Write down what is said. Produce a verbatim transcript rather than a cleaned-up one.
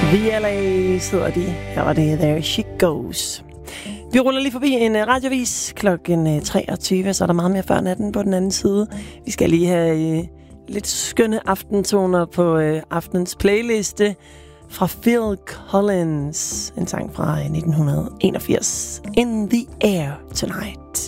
V L A sidder de. Her var det There She Goes. Vi ruller lige forbi en radiovis klokken treogtyve, så er der meget mere før natten på den anden side. Vi skal lige have uh, lidt skønne aftentoner på uh, aftenens playliste fra Phil Collins. En sang fra nitten enogfirs. In the Air Tonight.